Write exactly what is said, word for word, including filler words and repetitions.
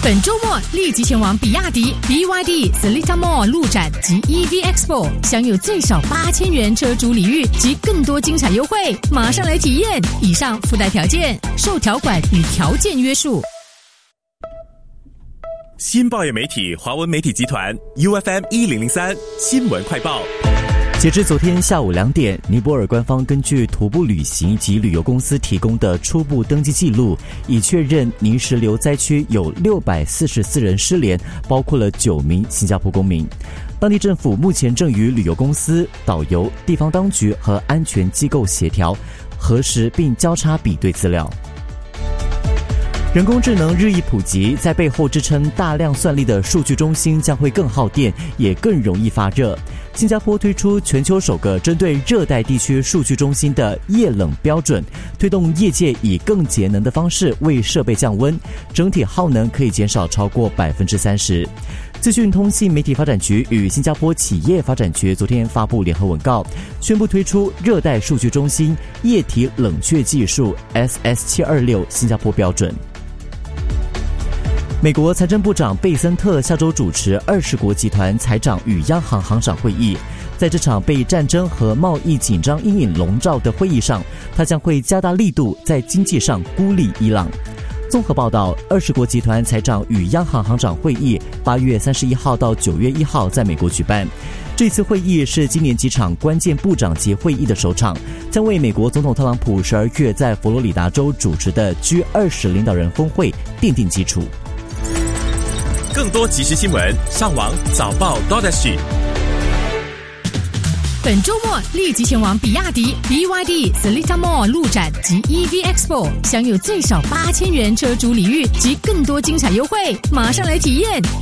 本周末立即前往比亚迪 B Y D Seletar Mall 路展及 E V Expo， 享有最少八千元车主礼遇及更多精彩优惠，马上来体验！以上附带条件，受条款与条件约束。 新报业媒体华文媒体集团 U F M 一零零三新闻快报。 截至昨天下午两点，尼泊尔官方根据徒步旅行及旅游公司提供的初步登记记录，已确认泥石流灾区有六百四十四人失联，包括了九名新加坡公民。当地政府目前正与旅游公司、导游、地方当局和安全机构协调，核实并交叉比对资料。人工智能日益普及，在背后支撑大量算力的数据中心将会更耗电，也更容易发热。新加坡推出全球首个针对热带地区数据中心的液冷标准，推动业界以更节能的方式为设备降温，整体耗能可以减少超过百分之三十。资讯通信媒体发展局与新加坡企业发展局昨天发布联合文告，宣布推出热带数据中心液体冷却技术 S S 七二六 新加坡标准。美国财政部长贝森特下周主持二十国集团财长与央行行长会议，在这场被战争和贸易紧张阴影笼罩的会议上，他将会加大力度在经济上孤立伊朗。综合报道，二十国集团财长与央行行长会议八月三十一号到九月一号在美国举办。这次会议是今年几场关键部长级会议的首场，将为美国总统特朗普十二月在佛罗里达州主持的 G 二十 领导人峰会奠定基础。 更多即时新闻，上网早报 .sg。 本周末立即前往比亚迪 B Y D Seletar Mall 路展及 E V Expo， 享有最少八千元车主礼遇及更多精彩优惠，马上来体验！